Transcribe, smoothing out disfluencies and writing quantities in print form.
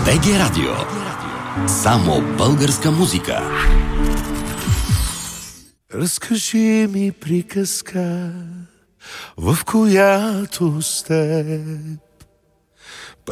БГ Радио. Само българска музика. Разкажи ми приказка, в която с теб